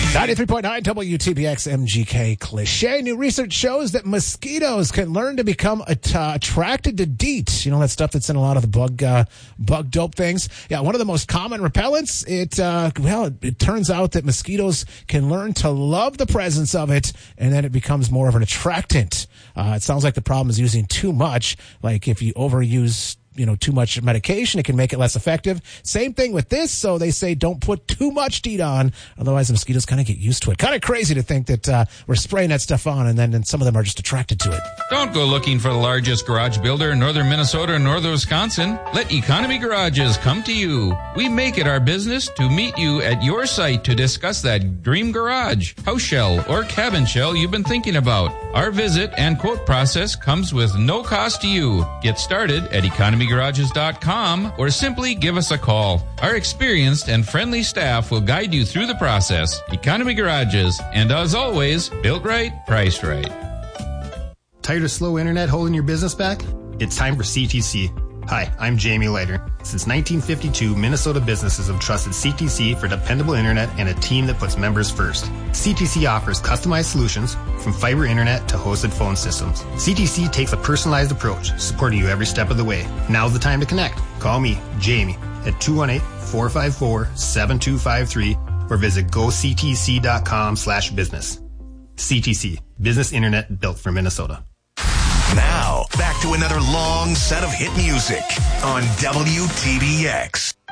93.9 WTBX MGK Cliche. New research shows that mosquitoes can learn to become attracted to DEET. You know, that stuff that's in a lot of the bug dope things. Yeah, one of the most common repellents. It turns out that mosquitoes can learn to love the presence of it, and then it becomes more of an attractant. It sounds like the problem is using too much. Like if you overuse too much medication, it can make it less effective. Same thing with this. So they say don't put too much DEET on. Otherwise, the mosquitoes kind of get used to it. Kind of crazy to think that we're spraying that stuff on and then some of them are just attracted to it. Don't go looking for the largest garage builder in northern Minnesota or northern Wisconsin. Let Economy Garages come to you. We make it our business to meet you at your site to discuss that dream garage, house shell, or cabin shell you've been thinking about. Our visit and quote process comes with no cost to you. Get started at economygarages.com or simply give us a call. Our experienced and friendly staff will guide you through the process. Economy Garages, and as always, built right, priced right. Tired of slow internet holding your business back? It's time for CTC. Hi, I'm Jamie Leiter. Since 1952, Minnesota businesses have trusted CTC for dependable internet and a team that puts members first. CTC offers customized solutions from fiber internet to hosted phone systems. CTC takes a personalized approach, supporting you every step of the way. Now's the time to connect. Call me, Jamie, at 218-454-7253 or visit goctc.com/business. CTC, business internet built for Minnesota. Now, back to another long set of hit music on WTBX.